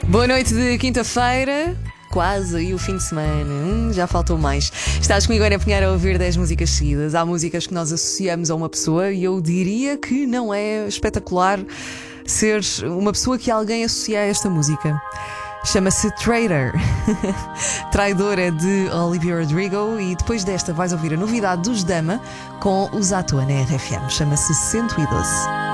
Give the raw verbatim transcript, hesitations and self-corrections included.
Boa noite de quinta-feira. Quase aí o fim de semana, hum, já faltou mais. Estás comigo, Ana Pinheiro, a ouvir dez músicas seguidas. Há músicas que nós associamos a uma pessoa e eu diria que não é espetacular ser uma pessoa que alguém associa a esta música. Chama-se Traitor. Traidora, de Olivia Rodrigo. E depois desta vais ouvir a novidade dos Dama com os à toa na R F M. Chama-se cento e doze.